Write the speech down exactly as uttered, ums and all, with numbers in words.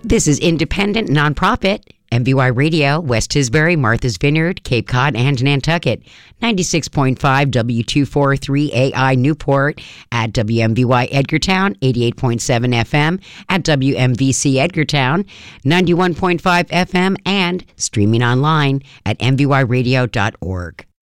This is independent, nonprofit, M V Y Radio, West Tisbury, Martha's Vineyard, Cape Cod, and Nantucket. ninety-six point five W two forty-three A I Newport, at W M V Y Edgartown, eighty-eight point seven F M, at W M V C Edgartown, ninety-one point five F M, and streaming online at M V Y radio dot org.